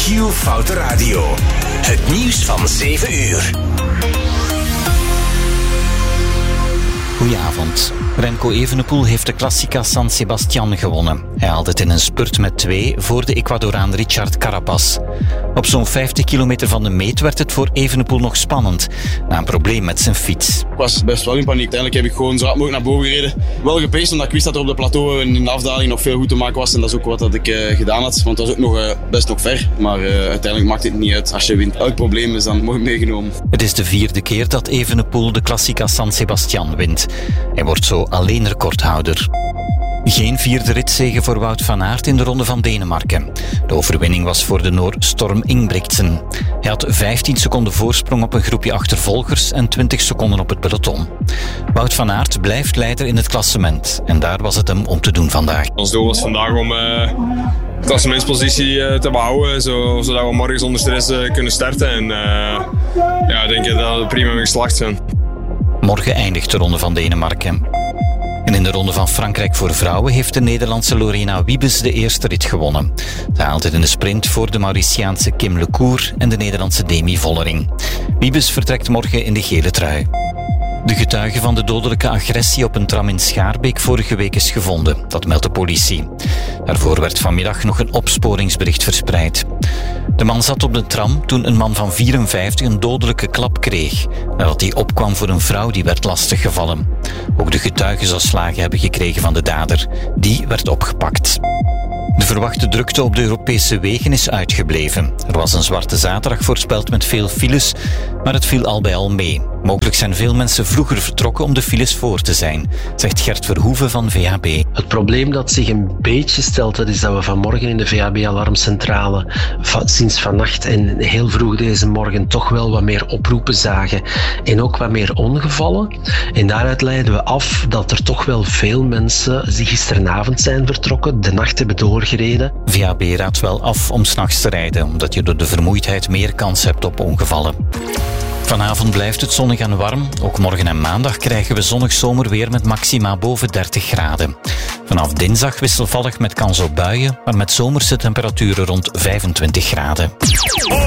Q-Foute Radio. Het nieuws van 7 uur. Goedenavond. Remco Evenepoel heeft de Classica San Sebastian gewonnen. Hij haalde het in een spurt met 2 voor de Ecuadoraan Richard Carapaz. Op zo'n 50 kilometer van de meet werd het voor Evenepoel nog spannend, na een probleem met zijn fiets. Ik was best wel in paniek. Uiteindelijk heb ik gewoon zo hard mogelijk naar boven gereden. Wel gepaced, omdat ik wist dat er op de plateau in de afdaling nog veel goed te maken was. En dat is ook wat ik gedaan had, want het was ook best nog ver. Maar uiteindelijk maakt het niet uit. Als je wint, elk probleem is dan mooi meegenomen. Het is de 4e keer dat Evenepoel de Classica San Sebastian wint. Hij wordt zo alleen recordhouder. Geen 4e ritzege voor Wout van Aert in de Ronde van Denemarken. De overwinning was voor de Noor Storm Ingebrigtsen. Hij had 15 seconden voorsprong op een groepje achtervolgers en 20 seconden op het peloton. Wout van Aert blijft leider in het klassement en daar was het hem om te doen vandaag. Ons doel was vandaag om de klassementspositie te behouden, zodat we morgen zonder stress kunnen starten. En ik denk dat we prima mee geslaagd zijn. Morgen eindigt de Ronde van Denemarken. En in de Ronde van Frankrijk voor vrouwen heeft de Nederlandse Lorena Wiebes de eerste rit gewonnen. Ze haalt het in de sprint voor de Mauritiaanse Kim Lecour en de Nederlandse Demi Vollering. Wiebes vertrekt morgen in de gele trui. De getuige van de dodelijke agressie op een tram in Schaarbeek vorige week is gevonden, dat meldt de politie. Daarvoor werd vanmiddag nog een opsporingsbericht verspreid. De man zat op de tram toen een man van 54 een dodelijke klap kreeg, nadat hij opkwam voor een vrouw die werd lastiggevallen. Ook de getuige zou slagen hebben gekregen van de dader. Die werd opgepakt. De verwachte drukte op de Europese wegen is uitgebleven. Er was een zwarte zaterdag voorspeld met veel files, maar het viel al bij al mee. Mogelijk zijn veel mensen vroeger vertrokken om de files voor te zijn, zegt Gert Verhoeven van VHB. Het probleem dat zich een beetje stelt, dat is dat we vanmorgen in de VHB-alarmcentrale sinds vannacht en heel vroeg deze morgen toch wel wat meer oproepen zagen en ook wat meer ongevallen. En daaruit leiden we af dat er toch wel veel mensen die gisteravond zijn vertrokken, de nacht hebben doorgereden. VHB raadt wel af om 's nachts te rijden, omdat je door de vermoeidheid meer kans hebt op ongevallen. Vanavond blijft het zonnig en warm. Ook morgen en maandag krijgen we zonnig zomerweer met maxima boven 30 graden. Vanaf dinsdag wisselvallig met kans op buien, maar met zomerse temperaturen rond 25 graden.